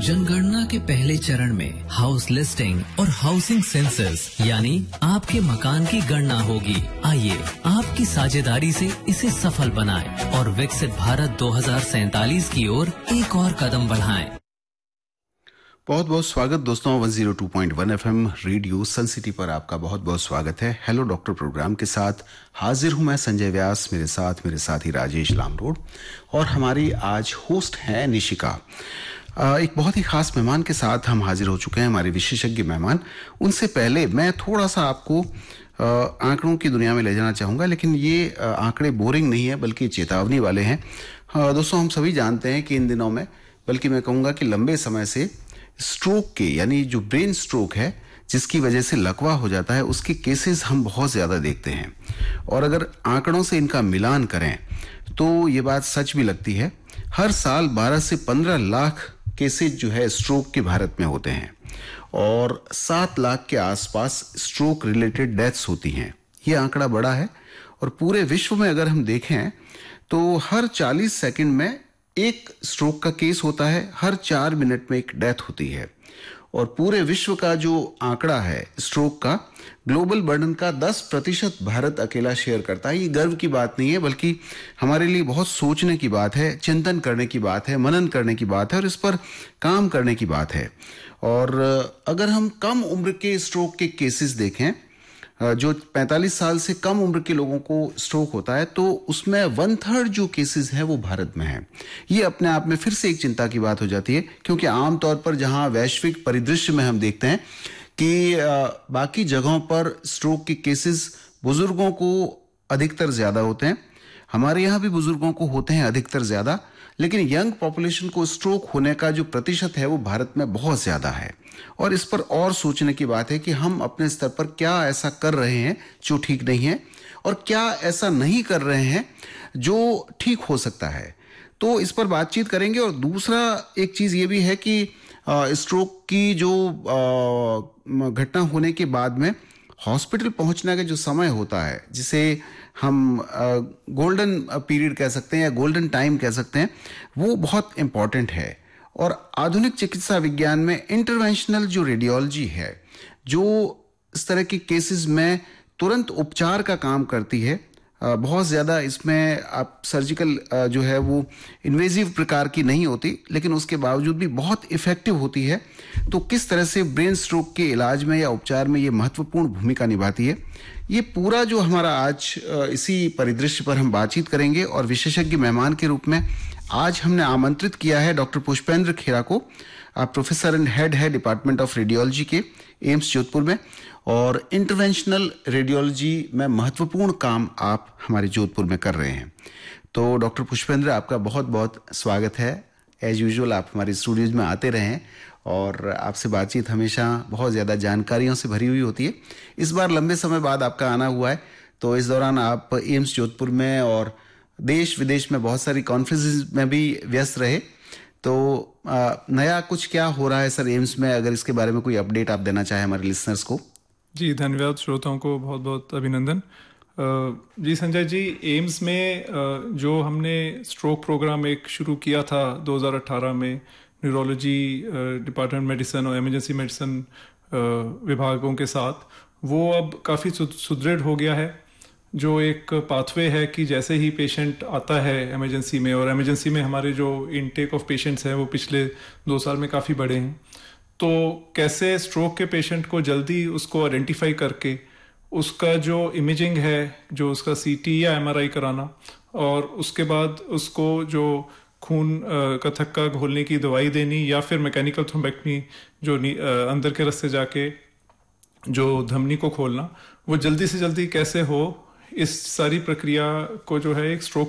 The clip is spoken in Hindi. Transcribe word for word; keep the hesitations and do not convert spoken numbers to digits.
जनगणना के पहले चरण में हाउस लिस्टिंग और हाउसिंग सेंसस यानी आपके मकान की गणना होगी। आइए आपकी साझेदारी से इसे सफल बनाएं और विकसित भारत दो हज़ार सैंतालीस की ओर एक और कदम बढ़ाएं। बहुत बहुत स्वागत दोस्तों, एक सौ दो पॉइंट एक एफएम रेडियो सन सिटी पर आपका बहुत बहुत स्वागत है। हेलो डॉक्टर प्रोग्राम के साथ हाजिर हूं मैं संजय व्यास, मेरे साथ मेरे साथी राजेश लामरोड और हमारी आज होस्ट है निशिका। एक बहुत ही खास मेहमान के साथ हम हाजिर हो चुके हैं, हमारे विशेषज्ञ मेहमान। उनसे पहले मैं थोड़ा सा आपको आंकड़ों की दुनिया में ले जाना चाहूँगा, लेकिन ये आंकड़े बोरिंग नहीं है बल्कि चेतावनी वाले हैं। दोस्तों, हम सभी जानते हैं कि इन दिनों में, बल्कि मैं कहूँगा कि लंबे समय से, स्ट्रोक के यानी जो ब्रेन स्ट्रोक है जिसकी वजह से लकवा हो जाता है, उसके केसेस हम बहुत ज़्यादा देखते हैं। और अगर आंकड़ों से इनका मिलान करें तो ये बात सच भी लगती है। हर साल बारह से पंद्रह लाख केसेस जो है स्ट्रोक के भारत में होते हैं और सात लाख के आसपास स्ट्रोक रिलेटेड डेथ्स होती हैं। ये आंकड़ा बड़ा है और पूरे विश्व में अगर हम देखें तो हर चालीस सेकंड में एक स्ट्रोक का केस होता है, हर चार मिनट में एक डेथ होती है। और पूरे विश्व का जो आंकड़ा है स्ट्रोक का, ग्लोबल बर्डन का दस प्रतिशत भारत अकेला शेयर करता है। ये गर्व की बात नहीं है बल्कि हमारे लिए बहुत सोचने की बात है, चिंतन करने की बात है, मनन करने की बात है और इस पर काम करने की बात है। और अगर हम कम उम्र के स्ट्रोक के केसेस देखें, जो पैंतालीस साल से कम उम्र के लोगों को स्ट्रोक होता है, तो उसमें वन थर्ड जो केसेस हैं वो भारत में हैं। ये अपने आप में फिर से एक चिंता की बात हो जाती है, क्योंकि आमतौर पर जहां वैश्विक परिदृश्य में हम देखते हैं कि बाकी जगहों पर स्ट्रोक के केसेस बुजुर्गों को अधिकतर ज्यादा होते हैं, हमारे यहाँ भी बुजुर्गों को होते हैं अधिकतर ज्यादा, लेकिन यंग पॉपुलेशन को स्ट्रोक होने का जो प्रतिशत है वो भारत में बहुत ज्यादा है। और इस पर और सोचने की बात है कि हम अपने स्तर पर क्या ऐसा कर रहे हैं जो ठीक नहीं है और क्या ऐसा नहीं कर रहे हैं जो ठीक हो सकता है। तो इस पर बातचीत करेंगे। और दूसरा एक चीज ये भी है कि स्ट्रोक की जो घटना होने के बाद में हॉस्पिटल पहुंचने का जो समय होता है, जिसे हम गोल्डन पीरियड कह सकते हैं या गोल्डन टाइम कह सकते हैं, वो बहुत इंपॉर्टेंट है। और आधुनिक चिकित्सा विज्ञान में इंटरवेंशनल जो रेडियोलॉजी है, जो इस तरह के केसेस में तुरंत उपचार का काम करती है, बहुत ज़्यादा इसमें आप सर्जिकल जो है वो इन्वेजिव प्रकार की नहीं होती, लेकिन उसके बावजूद भी बहुत इफ़ेक्टिव होती है। तो किस तरह से ब्रेन स्ट्रोक के इलाज में या उपचार में ये महत्वपूर्ण भूमिका निभाती है, ये पूरा जो हमारा आज इसी परिदृश्य पर हम बातचीत करेंगे। और विशेषज्ञ मेहमान के रूप में आज हमने आमंत्रित किया है डॉक्टर पुष्पेंद्र खेरा को। आप प्रोफेसर एंड हेड है डिपार्टमेंट ऑफ रेडियोलॉजी के एम्स जोधपुर में, और इंटरवेंशनल रेडियोलॉजी में महत्वपूर्ण काम आप हमारे जोधपुर में कर रहे हैं। तो डॉक्टर पुष्पेंद्र, आपका बहुत बहुत स्वागत है। एज यूजुअल आप हमारे स्टूडियोज में आते रहे हैं और आपसे बातचीत हमेशा बहुत ज़्यादा जानकारियों से भरी हुई होती है। इस बार लंबे समय बाद आपका आना हुआ है, तो इस दौरान आप एम्स जोधपुर में और देश विदेश में बहुत सारी कॉन्फ्रेंसेस में भी व्यस्त रहे। तो आ, नया कुछ क्या हो रहा है सर एम्स में, अगर इसके बारे में कोई अपडेट आप देना चाहें हमारे लिसनर्स को। जी धन्यवाद, श्रोताओं को बहुत बहुत अभिनंदन। जी संजय जी, एम्स में जो हमने स्ट्रोक प्रोग्राम एक शुरू किया था दो हज़ार अठारह में, न्यूरोलॉजी डिपार्टमेंट मेडिसिन और इमरजेंसी मेडिसिन विभागों के साथ, वो अब काफ़ी सुदृढ़ हो गया है। जो एक पाथवे है कि जैसे ही पेशेंट आता है इमरजेंसी में, और इमरजेंसी में हमारे जो इनटेक ऑफ पेशेंट्स हैं वो पिछले दो साल में काफ़ी बढ़े हैं, तो कैसे स्ट्रोक के पेशेंट को जल्दी उसको आइडेंटिफाई करके उसका जो इमेजिंग है, जो उसका सीटी या एमआरआई कराना, और उसके बाद उसको जो खून का थक्का घोलने की दवाई देनी या फिर मैकेनिकल थ्रोम्बेक्टमी, जो अंदर के रास्ते जाके जो धमनी को खोलना, वो जल्दी से जल्दी कैसे हो, इस सारी प्रक्रिया को जो है एक स्ट्रोक